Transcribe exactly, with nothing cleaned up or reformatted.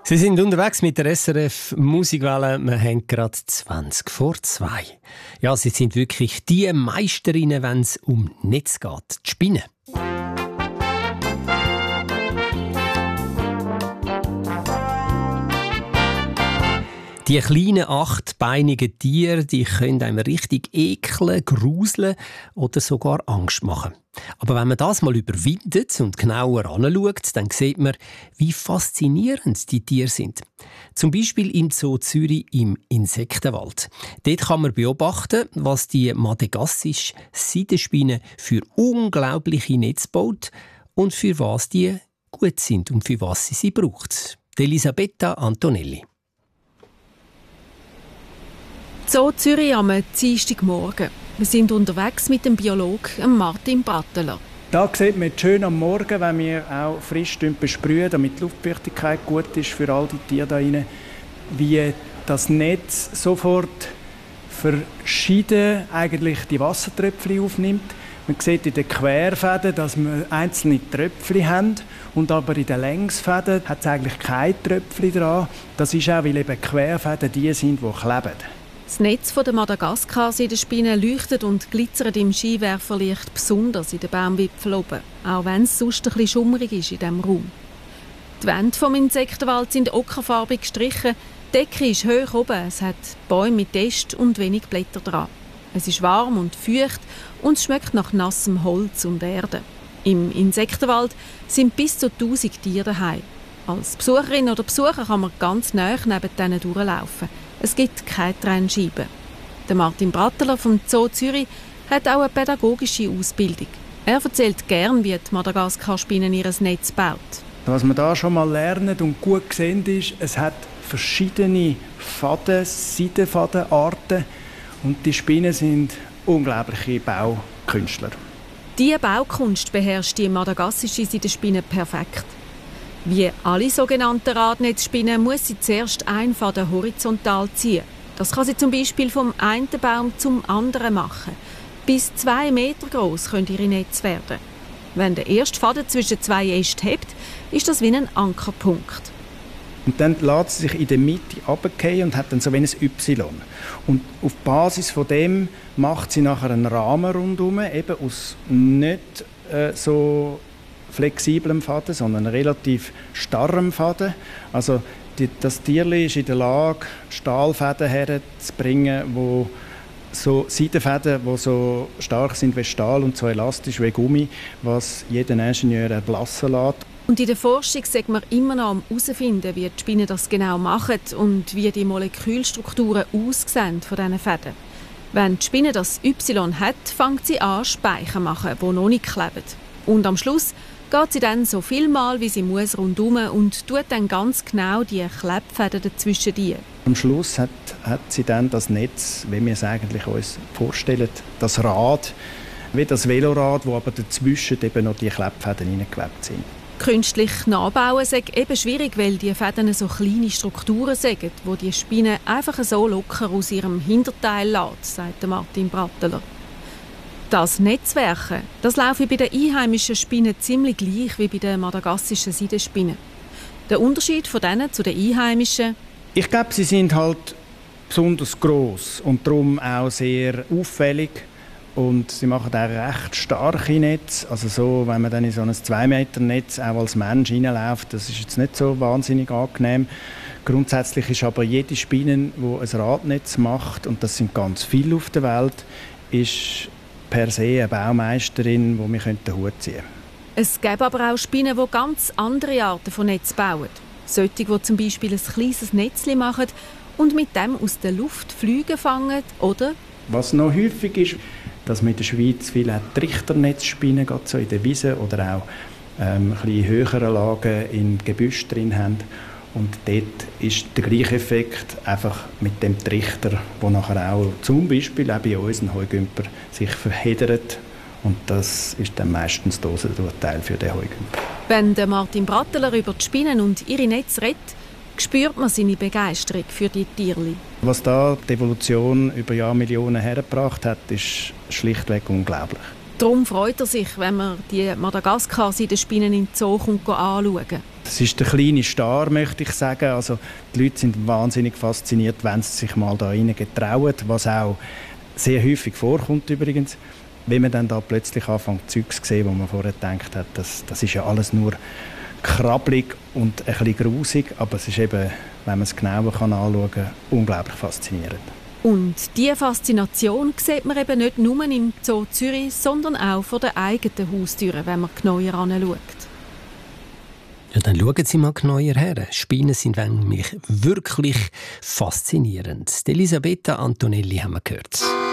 Sie sind unterwegs mit der S R F Musikwelle. Wir haben gerade zwanzig vor zwei. Ja, sie sind wirklich die Meisterinnen, wenn es um Netz geht. Die Spinnen. Die kleinen achtbeinigen Tiere, die können einem richtig ekeln, gruseln oder sogar Angst machen. Aber wenn man das mal überwindet und genauer anschaut, dann sieht man, wie faszinierend die Tiere sind. Zum Beispiel im Zoo Zürich im Insektenwald. Dort kann man beobachten, was die madagassische Seidenspinne für unglaubliche Netze baut und für was die gut sind und für was sie sie braucht. Elisabetta Antonelli. Zoo Zürich am Dienstagmorgen. Wir sind unterwegs mit dem Biologen Martin Bratteler. Da sieht man schön am Morgen, wenn wir auch frisch besprühen, damit die Luftfeuchtigkeit gut ist für all die Tiere da rein, wie das Netz sofort verschieden eigentlich die Wassertröpfchen aufnimmt. Man sieht in den Querfäden, dass wir einzelne Tröpfchen haben, und aber in den Längsfäden hat es eigentlich keine Tröpfchen dran. Das ist auch, weil eben Querfäden die sind, die kleben. Das Netz der Madagaskar-Seidenspinne leuchtet und glitzert im Scheinwerferlicht besonders in den Baumwipfeln oben, auch wenn es sonst ein bisschen schummrig ist in diesem Raum. Die Wände des Insektenwalds sind ockerfarbig gestrichen, die Decke ist hoch oben, es hat Bäume mit Ästen und wenig Blätter dran. Es ist warm und feucht und es schmeckt nach nassem Holz und Erde. Im Insektenwald sind bis zu tausend Tiere daheim. Als Besucherin oder Besucher kann man ganz nahe neben denen durchlaufen. Es gibt keine Trennscheiben. Der Martin Bratteler vom Zoo Zürich hat auch eine pädagogische Ausbildung. Er erzählt gern, wie die Madagaskar-Spinnen ihr Netz baut. Was man da schon mal lernt und gut sehen ist, es hat verschiedene Faden, Seidenfadenarten, und die Spinnen sind unglaubliche Baukünstler. Diese Baukunst beherrscht die madagassische Seidenspinne perfekt. Wie alle sogenannten Radnetzspinnen muss sie zuerst einen Faden horizontal ziehen. Das kann sie zum Beispiel vom einen Baum zum anderen machen. Bis zwei Meter groß können ihre Netze werden. Wenn der erste Faden zwischen zwei Ästen hebt, ist das wie ein Ankerpunkt. Und dann lässt sie sich in der Mitte runterfallen und hat dann so wie ein Y. Und auf Basis von dem macht sie nachher einen Rahmen rundherum, eben aus nicht äh, so flexiblem Faden, sondern relativ starrem Faden. Also die, das Tierli ist in der Lage, Stahlfäden herzubringen, wo so Seidenfäden, die so stark sind wie Stahl und so elastisch wie Gummi, was jeden Ingenieur erblassen lässt. Und in der Forschung sagt man immer noch am herausfinden, wie die Spinnen das genau machen und wie die Molekülstrukturen aussehen von diesen Fäden. Wenn die Spinne das Y hat, fängt sie an, Speichen zu machen, die noch nicht kleben. Und am Schluss geht sie dann so viel Mal, wie sie muss, rundherum und tut dann ganz genau die Klebfäden dazwischen die. Am Schluss hat, hat sie dann das Netz, wie wir es eigentlich uns vorstellen, das Rad, wie das Velorad, wo aber dazwischen eben noch die Klebfäden hineingeklebt sind. Künstlich nachbauen sei eben schwierig, weil die Fäden so kleine Strukturen sind, wo die Spinne einfach so locker aus ihrem Hinterteil lässt, sagt Martin Bratteler. Das Netzwerken, das laufe bei den einheimischen Spinnen ziemlich gleich wie bei den madagassischen Seidenspinnen. Der Unterschied von denen zu den einheimischen? Ich glaube, sie sind halt besonders gross und darum auch sehr auffällig. Und sie machen auch recht starke Netze. Also so, wenn man dann in so ein zwei Meter Netz auch als Mensch reinläuft, das ist jetzt nicht so wahnsinnig angenehm. Grundsätzlich ist aber jede Spinne, die ein Radnetz macht, und das sind ganz viele auf der Welt, ist per se eine Baumeisterin, die wir den Hut ziehen können. Es gibt aber auch Spinnen, die ganz andere Arten von Netz bauen. Solche, die zum Beispiel ein kleines Netzchen machen und mit dem aus der Luft Flüge fangen, oder? Was noch häufig ist, dass wir in der Schweiz viele Trichternetzspinnen so in der Wiese oder auch ähm, ein bisschen höheren Lagen im Gebüsch drin haben. Und dort ist der gleiche Effekt, einfach mit dem Trichter, der nachher auch zum Beispiel auch bei unseren Heugümper sich verheddert. Und das ist dann meistens das Dosenurteil für den Heugümper. Wenn der Martin Bratteler über die Spinnen und ihre Netze redet, spürt man seine Begeisterung für die Tierli. Was da die Evolution über Jahrmillionen hergebracht hat, ist schlichtweg unglaublich. Darum freut er sich, wenn man die Madagaskar-Seidenspinnen in den Zoo anschauen kann. Das ist der kleine Star, möchte ich sagen. Also, die Leute sind wahnsinnig fasziniert, wenn sie sich mal da rein getrauen, was auch sehr häufig vorkommt übrigens. Wenn man dann da plötzlich anfängt, Zeug zu sehen, wo man vorher gedacht hat, das, das ist ja alles nur krabbelig und ein bisschen grusig, aber es ist eben, wenn man es genauer anschauen kann, unglaublich faszinierend. Und diese Faszination sieht man eben nicht nur im Zoo Zürich, sondern auch vor der eigenen Haustüre, wenn man genauer anschaut. Ja, dann schauen Sie mal genauer her. Spinnen sind nämlich wirklich faszinierend. Elisabetta Antonelli haben wir gehört.